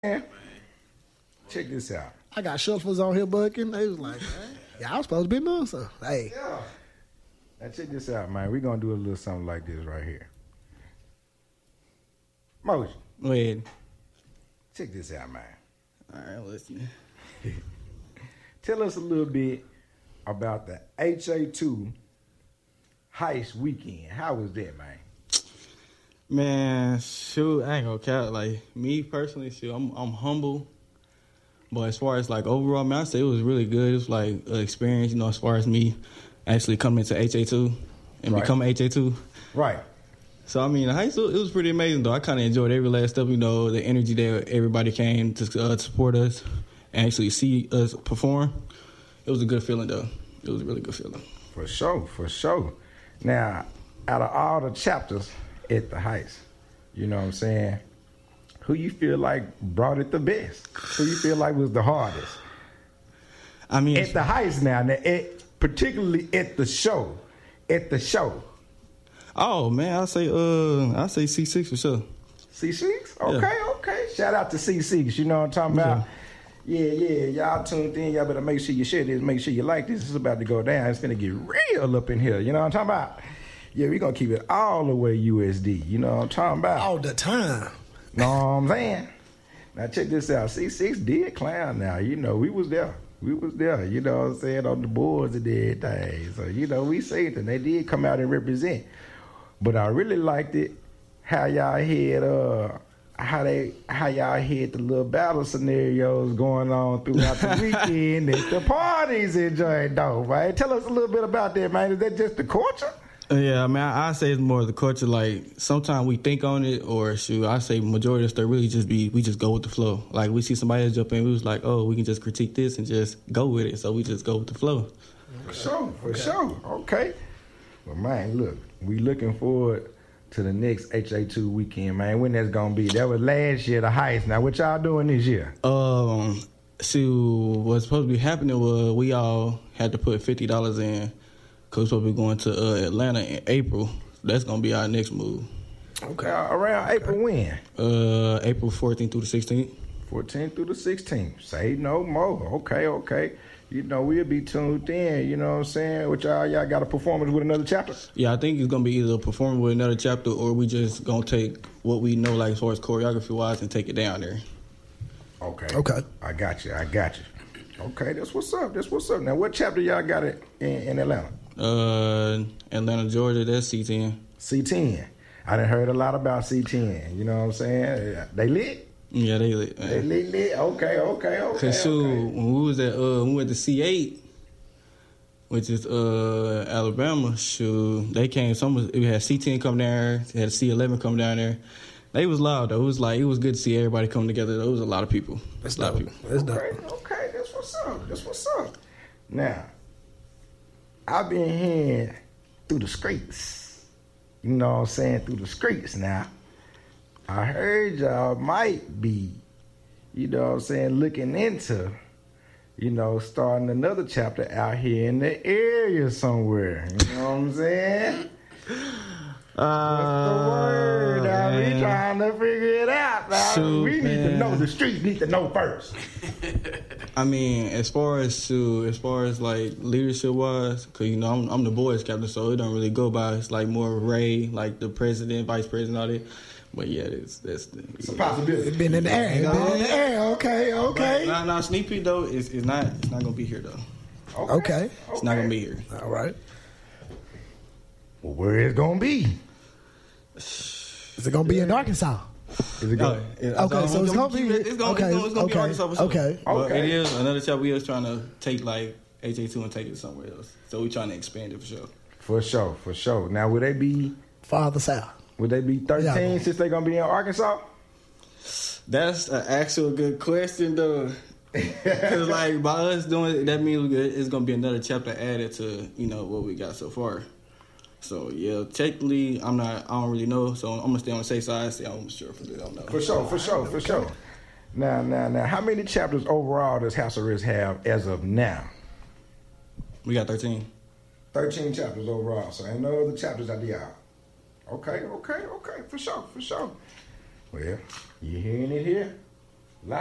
Man, check this out. I got shuffles on here bucking. They was like, man, y'all supposed to be doing something. Hey. Yeah. Now check this out, man. We're going to do a little something like this right here. Motion. Go ahead. Check this out, man. All right, listen. Tell us a little bit about the HA2 heist weekend. How was that, man? Man, shoot, I ain't gonna count. Like, me personally, shoot, I'm humble. But as far as, like, overall, man, I say it was really good. It was, like, an experience, as far as me actually coming into HA2 and becoming HA2. Right. So, I mean, the heist, it was pretty amazing, though. I kind of enjoyed every last step, the energy that everybody came to support us and actually see us perform. It was a good feeling, though. It was a really good feeling. For sure, for sure. Now, out of all the chapters at the heist, you know what I'm saying, who you feel like brought it the best? Who you feel like was the hardest? I mean, at the heist now particularly at the show. Oh man, I say C6 for sure. C6? Okay. Shout out to C6. You know what I'm talking about? Yeah. Y'all tuned in. Y'all better make sure you share this. Make sure you like this. It's about to go down. It's gonna get real up in here. You know what I'm talking about? Yeah, we're gonna keep it all the way USD. You know what I'm talking about? All the time. Know what I'm saying? Now check this out. C6 did clown now. We was there. You know what I'm saying, on the boards and everything. So, we saved them. They did come out and represent. But I really liked it how y'all had how y'all had the little battle scenarios going on throughout the weekend and the parties enjoying though, right? Tell us a little bit about that, man. Is that just the culture? Yeah, I mean, I say it's more of the culture. Like, sometimes we think on it, or shoot, I say majority of stuff really we just go with the flow. Like, we see somebody else jump in, we was like, oh, we can just critique this and just go with it. So we just go with the flow. For sure. Okay. Well, man, look, we looking forward to the next HA2 weekend, man. When that's gonna be? That was last year, the heist. Now, what y'all doing this year? Shoot, what's supposed to be happening was we all had to put $50 in. Because we're supposed to be going to Atlanta in April. That's going to be our next move. Okay. Around April when? April 14th through the 16th. 14th through the 16th. Say no more. Okay. We'll be tuned in. You know what I'm saying? Which y'all got a performance with another chapter? Yeah, I think it's going to be either a performance with another chapter or we just going to take what we know, like as far as choreography-wise, and take it down there. Okay. I got you. Okay, that's what's up. Now, what chapter y'all got it in Atlanta? Atlanta, Georgia, that's C10. C10. I done heard a lot about C10. You know what I'm saying? They lit? Yeah, they lit. Man. They lit. Okay. Cause when we was at we went to C8, which is Alabama. They came. We had C10 come down there. Had C11 come down there. They was loud though. It was good to see everybody come together. There was a lot of people. That's a lot of people. Okay. That's what's up. Now, I've been hearing through the streets. You know what I'm saying? Through the streets now. I heard y'all might be, you know what I'm saying, looking into, starting another chapter out here in the area somewhere. You know what I'm saying? What's the word? We trying to figure it out. Now. We need to know. The streets need to know first. I mean, as far as like leadership wise, cause I'm the boys captain, so it don't really go by. It's like more Ray, like the president, vice president, all that. But yeah, it's a possibility. It's been in the air. Okay. No, sneak peek though, it's not gonna be here though. Okay. It's not gonna be here. All right. Well, where it's gonna be? Is it gonna be in Arkansas? Is it going? Okay, so it's gonna be. It's gonna be Arkansas for sure. Okay. But it is another chapter. We is trying to take like HA2 and take it somewhere else. So we trying to expand it for sure. For sure. Now, would they be farther south? Would they be 13 since they're gonna be in Arkansas? That's an actual good question though. Because like by us doing it, that means it's gonna be another chapter added to what we got so far. So yeah, technically I don't really know. So I'm gonna stay on the safe side. Say I'm sure for this. I don't know. For sure. Now, how many chapters overall does House Arrest have as of now? We got 13. 13 chapters overall. So ain't no other chapters out the out. Okay. For sure. Well, you hearing it here?